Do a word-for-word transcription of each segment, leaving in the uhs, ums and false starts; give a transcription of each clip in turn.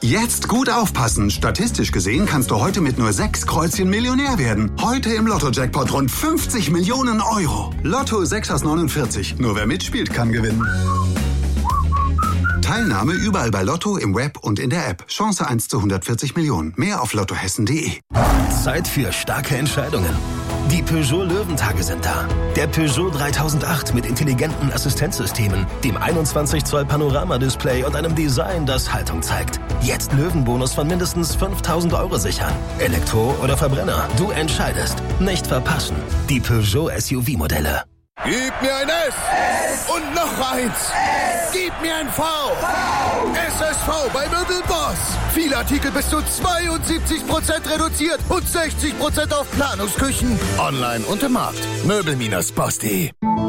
Jetzt gut aufpassen. Statistisch gesehen kannst du heute mit nur sechs Kreuzchen Millionär werden. Heute im Lotto-Jackpot rund fünfzig Millionen Euro. Lotto sechs aus neunundvierzig. Nur wer mitspielt, kann gewinnen. Teilnahme überall bei Lotto, im Web und in der App. Chance eins zu hundertvierzig Millionen. Mehr auf lottohessen punkt de. Zeit für starke Entscheidungen. Die Peugeot Löwentage sind da. Der Peugeot dreitausendacht mit intelligenten Assistenzsystemen, dem einundzwanzig Zoll Panoramadisplay und einem Design, das Haltung zeigt. Jetzt Löwenbonus von mindestens fünftausend Euro sichern. Elektro oder Verbrenner, du entscheidest. Nicht verpassen. Die Peugeot S U V-Modelle. Gib mir ein S! S! Und noch eins! S! Gib mir ein V! V! S S V bei Möbelboss! Viele Artikel bis zu zweiundsiebzig Prozent reduziert und sechzig Prozent auf Planungsküchen. Online und im Markt. Möbel-boss punkt de.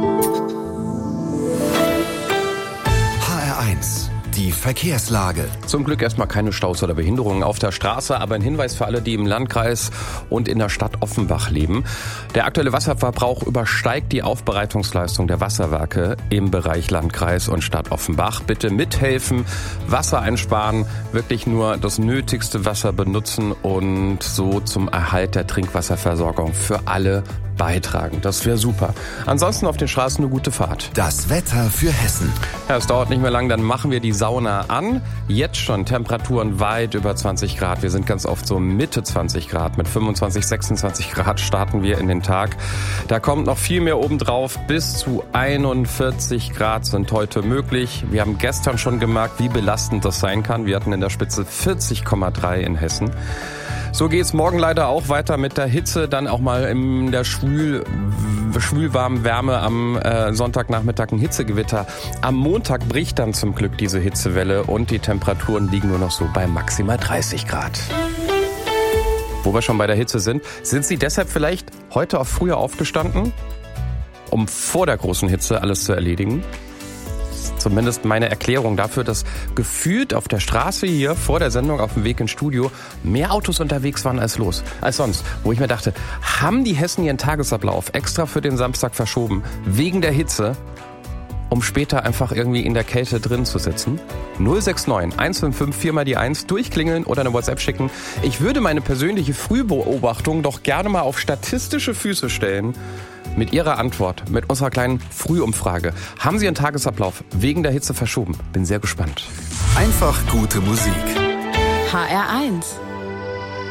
H R eins. Die Verkehrslage. Zum Glück erstmal keine Staus oder Behinderungen auf der Straße, aber ein Hinweis für alle, die im Landkreis und in der Stadt Offenbach leben. Der aktuelle Wasserverbrauch übersteigt die Aufbereitungsleistung der Wasserwerke im Bereich Landkreis und Stadt Offenbach. Bitte mithelfen, Wasser einsparen, wirklich nur das nötigste Wasser benutzen und so zum Erhalt der Trinkwasserversorgung für alle beitragen. Das wäre super. Ansonsten auf den Straßen eine gute Fahrt. Das Wetter für Hessen. Ja, es dauert nicht mehr lang, dann machen wir die Sauna an. Jetzt schon Temperaturen weit über zwanzig Grad. Wir sind ganz oft so Mitte zwanzig Grad. Mit fünfundzwanzig, sechsundzwanzig Grad starten wir in den Tag. Da kommt noch viel mehr obendrauf. Bis zu einundvierzig Grad sind heute möglich. Wir haben gestern schon gemerkt, wie belastend das sein kann. Wir hatten in der Spitze vierzig Komma drei in Hessen. So geht's morgen leider auch weiter mit der Hitze, dann auch mal in der schwül, schwülwarmen Wärme am äh, Sonntagnachmittag ein Hitzegewitter. Am Montag bricht dann zum Glück diese Hitzewelle und die Temperaturen liegen nur noch so bei maximal dreißig Grad. Wo wir schon bei der Hitze sind, sind Sie deshalb vielleicht heute auch früher aufgestanden, um vor der großen Hitze alles zu erledigen? Zumindest meine Erklärung dafür, dass gefühlt auf der Straße hier vor der Sendung auf dem Weg ins Studio mehr Autos unterwegs waren als los, als sonst. Wo ich mir dachte, haben die Hessen ihren Tagesablauf extra für den Samstag verschoben, wegen der Hitze, um später einfach irgendwie in der Kälte drin zu sitzen? null sechs neun eins fünf fünf vier mal die eins, durchklingeln oder eine WhatsApp schicken. Ich würde meine persönliche Frühbeobachtung doch gerne mal auf statistische Füße stellen. Mit Ihrer Antwort, mit unserer kleinen Frühumfrage. Haben Sie Ihren Tagesablauf wegen der Hitze verschoben? Bin sehr gespannt. Einfach gute Musik. H R eins.